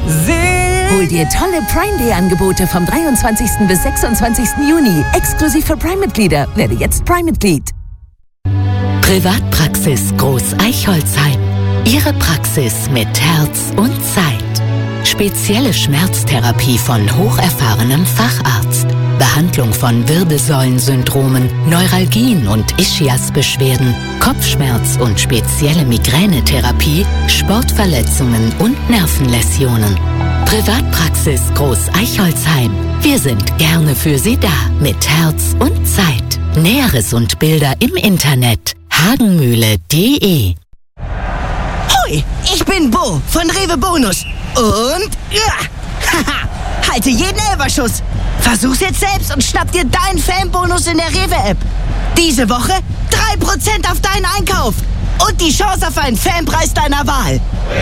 Hol dir tolle Prime Day Angebote vom 23. bis 26. Juni. Exklusiv für Prime-Mitglieder. Werde jetzt Prime-Mitglied. Privatpraxis Groß-Eichholzheim. Ihre Praxis mit Herz und Zeit. Spezielle Schmerztherapie von hocherfahrenem Facharzt. Behandlung von Wirbelsäulensyndromen, Neuralgien und Ischiasbeschwerden, Kopfschmerz und spezielle Migränetherapie, Sportverletzungen und Nervenläsionen. Privatpraxis Groß-Eichholzheim. Wir sind gerne für Sie da, mit Herz und Zeit. Näheres und Bilder im Internet hagenmühle.de. Hoi, ich bin Bo von Rewe Bonus. Und halte jeden Elferschuss. Versuch's jetzt selbst und schnapp dir deinen Fanbonus in der Rewe-App. Diese Woche 3% auf deinen Einkauf und die Chance auf einen Fanpreis deiner Wahl.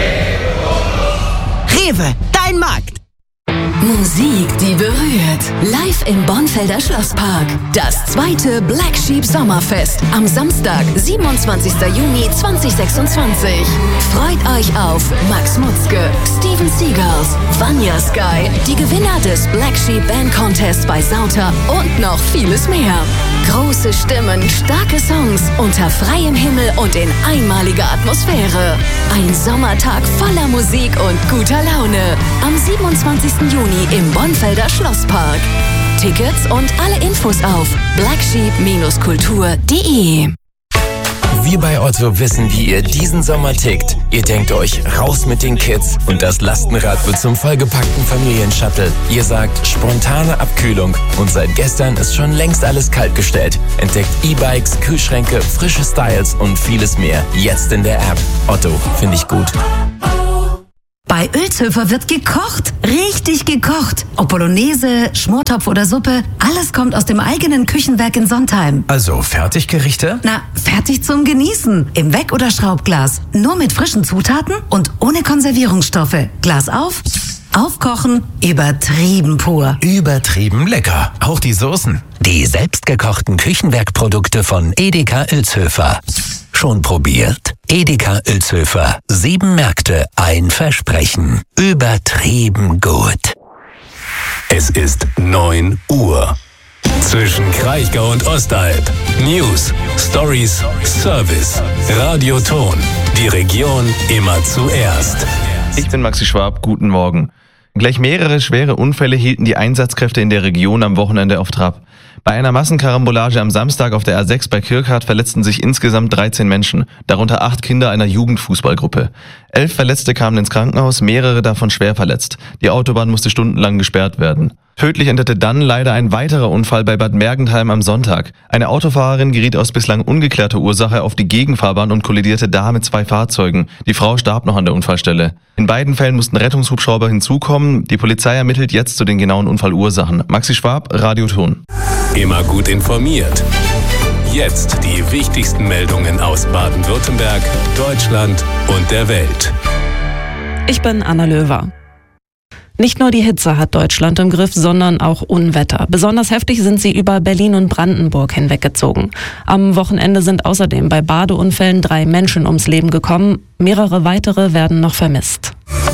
Rewe, dein Markt. Musik, die berührt. Live im Bonfelder Schlosspark. Das zweite Black Sheep Sommerfest. Am Samstag, 27. Juni 2026. Freut euch auf Max Mutzke, Steven Seagulls, Vanya Sky, die Gewinner des Black Sheep Band Contest bei Sauter und noch vieles mehr. Große Stimmen, starke Songs, unter freiem Himmel und in einmaliger Atmosphäre. Ein Sommertag voller Musik und guter Laune. Am 27. Juni im Bonfelder Schlosspark. Tickets und alle Infos auf blacksheep-kultur.de. Wir bei Otto wissen, wie ihr diesen Sommer tickt. Ihr denkt euch, raus mit den Kids und das Lastenrad wird zum vollgepackten Familienshuttle. Ihr sagt, spontane Abkühlung und seit gestern ist schon längst alles kaltgestellt. Entdeckt E-Bikes, Kühlschränke, frische Styles und vieles mehr. Jetzt in der App. Otto, finde ich gut. Bei Ölzhöfer wird gekocht, richtig gekocht. Ob Bolognese, Schmortopf oder Suppe, alles kommt aus dem eigenen Küchenwerk in Sontheim. Also Fertiggerichte? Na, fertig zum Genießen. Im Weck- oder Schraubglas. Nur mit frischen Zutaten und ohne Konservierungsstoffe. Glas auf, aufkochen, übertrieben pur. Übertrieben lecker. Auch die Soßen. Die selbstgekochten Küchenwerkprodukte von Edeka Ilzhöfer. Schon probiert? Edeka Ilzhöfer. 7 Märkte, ein Versprechen. Übertrieben gut. Es ist 9 Uhr. Zwischen Kraichgau und Ostalb. News, Stories, Service. Radioton. Die Region immer zuerst. Ich bin Maxi Schwab, guten Morgen. Gleich mehrere schwere Unfälle hielten die Einsatzkräfte in der Region am Wochenende auf Trab. Bei einer Massenkarambolage am Samstag auf der A6 bei Kirkhardt verletzten sich insgesamt 13 Menschen, darunter 8 Kinder einer Jugendfußballgruppe. 11 Verletzte kamen ins Krankenhaus, mehrere davon schwer verletzt. Die Autobahn musste stundenlang gesperrt werden. Tödlich endete dann leider ein weiterer Unfall bei Bad Mergentheim am Sonntag. Eine Autofahrerin geriet aus bislang ungeklärter Ursache auf die Gegenfahrbahn und kollidierte da mit 2 Fahrzeugen. Die Frau starb noch an der Unfallstelle. In beiden Fällen mussten Rettungshubschrauber hinzukommen. Die Polizei ermittelt jetzt zu den genauen Unfallursachen. Maxi Schwab, Radioton. Immer gut informiert. Jetzt die wichtigsten Meldungen aus Baden-Württemberg, Deutschland und der Welt. Ich bin Anna Löwer. Nicht nur die Hitze hat Deutschland im Griff, sondern auch Unwetter. Besonders heftig sind sie über Berlin und Brandenburg hinweggezogen. Am Wochenende sind außerdem bei Badeunfällen 3 Menschen ums Leben gekommen. Mehrere weitere werden noch vermisst.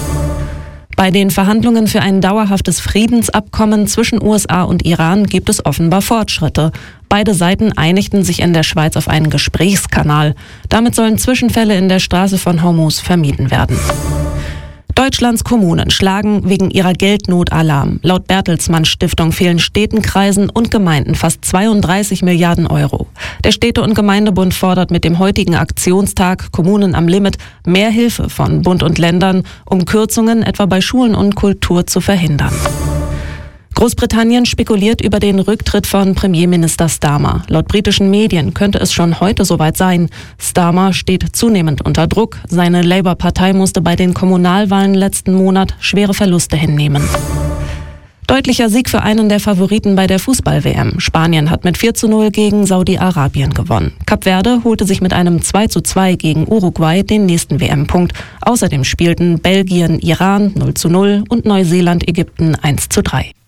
Bei den Verhandlungen für ein dauerhaftes Friedensabkommen zwischen USA und Iran gibt es offenbar Fortschritte. Beide Seiten einigten sich in der Schweiz auf einen Gesprächskanal. Damit sollen Zwischenfälle in der Straße von Hormuz vermieden werden. Deutschlands Kommunen schlagen wegen ihrer Geldnot Alarm. Laut Bertelsmann Stiftung fehlen Städten, Kreisen und Gemeinden fast 32 Milliarden Euro. Der Städte- und Gemeindebund fordert mit dem heutigen Aktionstag Kommunen am Limit mehr Hilfe von Bund und Ländern, um Kürzungen etwa bei Schulen und Kultur zu verhindern. Großbritannien spekuliert über den Rücktritt von Premierminister Starmer. Laut britischen Medien könnte es schon heute soweit sein. Starmer steht zunehmend unter Druck. Seine Labour-Partei musste bei den Kommunalwahlen letzten Monat schwere Verluste hinnehmen. Deutlicher Sieg für einen der Favoriten bei der Fußball-WM. Spanien hat mit 4:0 gegen Saudi-Arabien gewonnen. Kap Verde holte sich mit einem 2:2 gegen Uruguay den nächsten WM-Punkt. Außerdem spielten Belgien, Iran 0:0 und Neuseeland, Ägypten 1:3.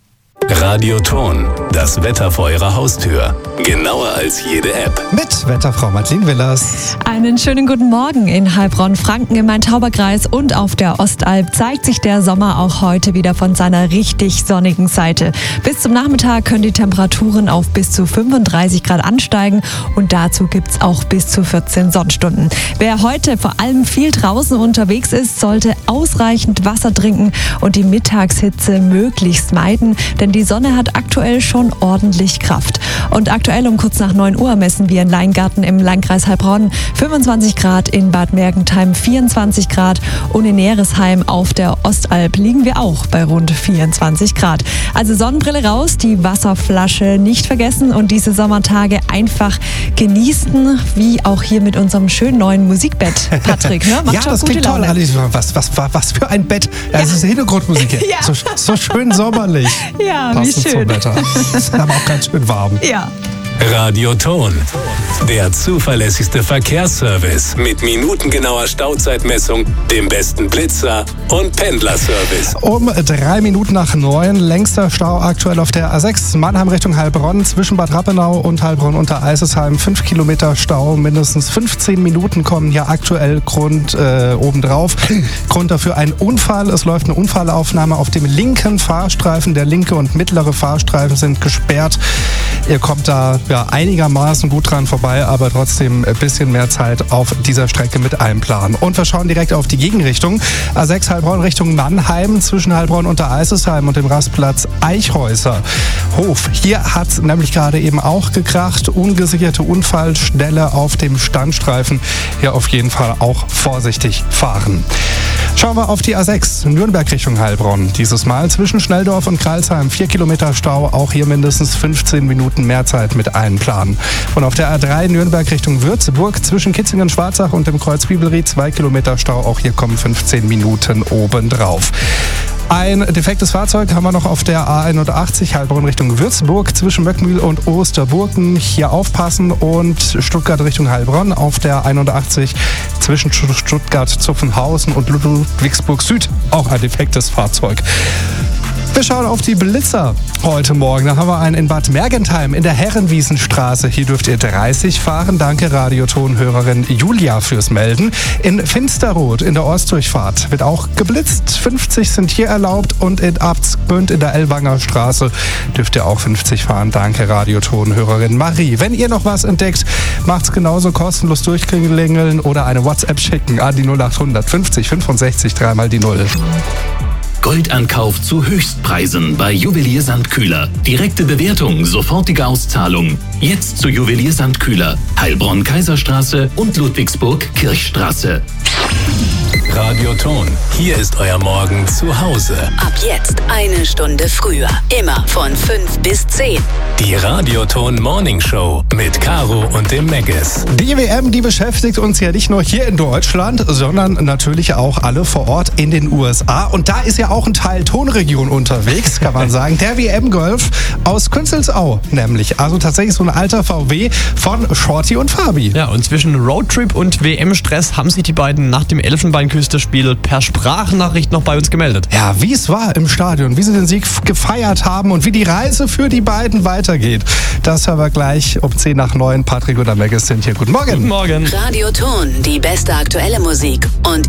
Radioton, das Wetter vor Ihrer Haustür. Genauer als jede App. Mit Wetterfrau Madeleine Willers. Einen schönen guten Morgen in Heilbronn, Franken im Main-Tauber-Kreis und auf der Ostalb zeigt sich der Sommer auch heute wieder von seiner richtig sonnigen Seite. Bis zum Nachmittag können die Temperaturen auf bis zu 35 Grad ansteigen und dazu gibt's auch bis zu 14 Sonnenstunden. Wer heute vor allem viel draußen unterwegs ist, sollte ausreichend Wasser trinken und die Mittagshitze möglichst meiden, denn die Sonne hat aktuell schon ordentlich Kraft. Und aktuell um kurz nach 9 Uhr messen wir in Leingarten im Landkreis Heilbronn 25 Grad, in Bad Mergentheim 24 Grad und in Neresheim auf der Ostalb liegen wir auch bei rund 24 Grad. Also Sonnenbrille raus, die Wasserflasche nicht vergessen und diese Sommertage einfach genießen, wie auch hier mit unserem schönen neuen Musikbett. Patrick, ne? Macht ja, das klingt toll, Alice. Was für ein Bett. Ja. Das ist Hintergrundmusik hier. Ja. So schön sommerlich. Ja, passend wie schön. Zum Wetter. Ist aber auch ganz schön warm. Ja. Radioton, der zuverlässigste Verkehrsservice mit minutengenauer Stauzeitmessung, dem besten Blitzer und Pendlerservice. Um 3 Minuten nach 9, längster Stau aktuell auf der A6 Mannheim Richtung Heilbronn zwischen Bad Rappenau und Heilbronn unter Eisesheim. 5 Kilometer Stau, mindestens 15 Minuten kommen hier aktuell obendrauf. Grund dafür ein Unfall. Es läuft eine Unfallaufnahme auf dem linken Fahrstreifen. Der linke und mittlere Fahrstreifen sind gesperrt. Ihr kommt da einigermaßen gut dran vorbei, aber trotzdem ein bisschen mehr Zeit auf dieser Strecke mit einplanen. Und wir schauen direkt auf die Gegenrichtung. A6 Heilbronn Richtung Mannheim zwischen Heilbronn unter Eisesheim und dem Rastplatz Eichhäuser Hof. Hier hat es nämlich gerade eben auch gekracht. Ungesicherte Unfallstelle auf dem Standstreifen. Hier auf jeden Fall auch vorsichtig fahren. Schauen wir auf die A6 Nürnberg Richtung Heilbronn. Dieses Mal zwischen Schnelldorf und Kralsheim 4 Kilometer Stau. Auch hier mindestens 15 Minuten mehr Zeit mit einplanen. Und auf der A3 Nürnberg Richtung Würzburg zwischen Kitzingen-Schwarzach und dem Kreuz Bibelried 2 Kilometer Stau. Auch hier kommen 15 Minuten obendrauf. Ein defektes Fahrzeug haben wir noch auf der A81 Heilbronn Richtung Würzburg zwischen Möckmühl und Osterburgen. Hier aufpassen und Stuttgart Richtung Heilbronn auf der 81 zwischen Stuttgart-Zuffenhausen und Ludwigsburg Süd. Auch ein defektes Fahrzeug. Wir schauen auf die Blitzer heute Morgen. Da haben wir einen in Bad Mergentheim in der Herrenwiesenstraße. Hier dürft ihr 30 fahren. Danke Radioton-Hörerin Julia fürs Melden. In Finsterrot in der Ostdurchfahrt wird auch geblitzt. 50 sind hier erlaubt und in Abtsgmünd in der Ellwanger Straße dürft ihr auch 50 fahren. Danke Radioton-Hörerin Marie. Wenn ihr noch was entdeckt, macht's genauso kostenlos durchklingeln oder eine WhatsApp schicken an die 0800 50 65 3 die 0. Goldankauf zu Höchstpreisen bei Juwelier Sandkühler. Direkte Bewertung, sofortige Auszahlung. Jetzt zu Juwelier Sandkühler. Heilbronn-Kaiserstraße und Ludwigsburg-Kirchstraße. Radioton, hier ist euer Morgen zu Hause. Ab jetzt 1 Stunde früher. Immer von 5 bis 10. Die Radioton Morning Show mit Caro und dem Meggis. Die WM, die beschäftigt uns ja nicht nur hier in Deutschland, sondern natürlich auch alle vor Ort in den USA. Und da ist ja auch ein Teil Tonregion unterwegs, kann man sagen. Der WM-Golf aus Künzelsau nämlich. Also tatsächlich so ein alter VW von Shorty und Fabi. Ja, und zwischen Roadtrip und WM-Stress haben sich die beiden nach dem Elfenbeinküste-Spiel per Sprachnachricht noch bei uns gemeldet. Ja, wie es war im Stadion, wie sie den Sieg gefeiert haben und wie die Reise für die beiden weitergeht. Das hören wir gleich um 10 nach 9. Patrick und der Meggis sind hier. Guten Morgen. Guten Morgen. Radioton, die beste aktuelle Musik und